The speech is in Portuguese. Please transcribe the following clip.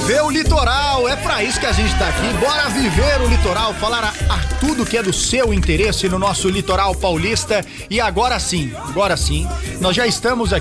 viver o litoral, é pra isso que a gente tá aqui. Bora viver o litoral, falar a tudo que é do seu interesse no nosso litoral paulista. E agora sim, nós já estamos aqui